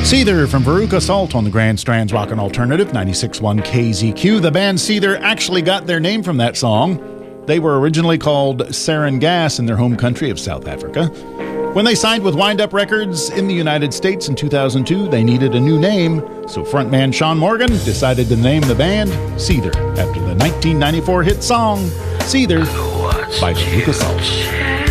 Seether from Veruca Salt on the Grand Strands Rockin' Alternative, 96.1 KZQ. The band Seether actually got their name from that song. They were originally called Sarin Gas in their home country of South Africa. When they signed with Wind Up Records in the United States in 2002, they needed a new name, so frontman Sean Morgan decided to name the band Seether after the 1994 hit song Seether by Veruca Salt.